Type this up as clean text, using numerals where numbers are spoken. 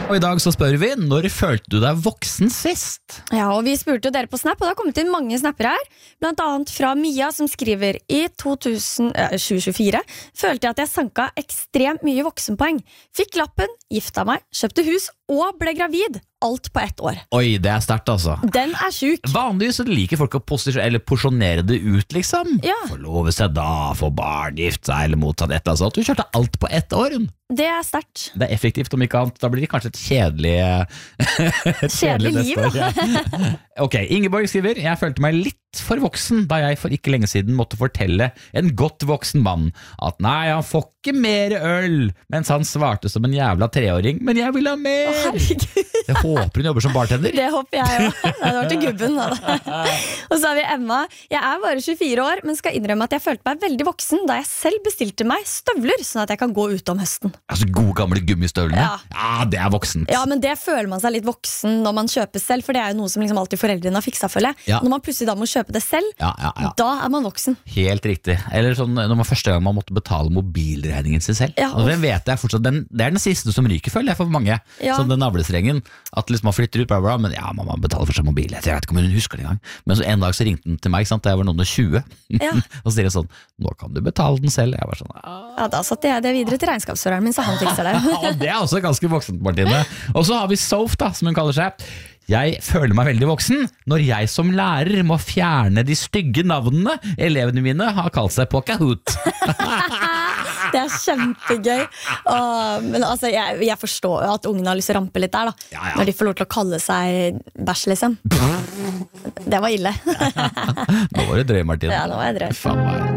Og I dag så spør vi, når følte du deg voksen sist? Ja, og vi spurte jo dere på Snap, og det har kommet inn mange snapper her. Blant annet fra Mia, som skriver I 2024 følte jeg at jeg sanka ekstremt mye voksenpoeng. Fikk lappen, gifta meg, kjøpte hus og ble gravid. Alt på 1 år. Oi, det sтерkt altså. Den syk. Vanligvis så liker folk å porsjonere det ut, liksom. Ja. Forlove seg da, få barn, gifte seg eller motsatt et eller annet sånt. Du kjørte alt på 1 år. Det sterkt. Det effektivt om ikke annet. Da blir det kanskje et kjedelig liv, neste år. Ja. Ok, Ingeborg skriver, jeg følte meg litt for voksen da jeg for ikke lenge siden måtte fortelle en godt voksen mann at nei, han får ikke mer øl, mens han svarte som en jævla 3-åring, men jeg vil ha mer. Herregud. Jeg håper hun jobber som bartender. Det håper jeg også. Det var til gubben da. Og så har vi Emma. Jeg bare 24 år, men skal innrømme at jeg følte meg veldig voksen da jeg selv bestilte meg støvler, sånn at jeg kan gå ut om høsten. Altså gode gamle gummistøvlene. Ja. Det voksent. Ja, men det føler man seg litt voksen når man kjøper selv, for det jo noe som liksom alltid foreldrene har fiksa, føler jeg. Ja. Når man plutselig da må kjøpe det selv, da man voksen. Helt riktig. Eller sånn, når man første gang man måtte betale mobilregningen sin selv. Ja. Og det vet jeg fortsatt, det den siste som ryker, føler jeg for mange. Ja. Sånn den navlestrengen, at liksom man flytter ut, bla bla, men ja, man betaler for seg mobil. Jeg vet ikke om hun husker det engang. Men så en dag så ringte den til meg, sant? Da jeg var noen og 20. Ja. Og så sier jeg sånn, nå kan du betale den selv. Jeg var sånn, Ja, da satte jeg det videre til regnskapsføreren min, så han fikser det. ja, det også ganske voksent, Martine. Og så har vi Soph da, som hun kaller seg. Jeg føler meg veldig voksen når jeg som lærer må fjerne de stygge navnene elevene mine har kalt seg på Kahoot. Det kjempegøy. Men altså, jeg forstår jo at ungene har lyst til å rampe litt der da. Ja. Når de får lov til å kalle seg bæsj, liksom. Det var ille. Nå var det drøy, Martine. Ja, nå var jeg drøy. Faen meg.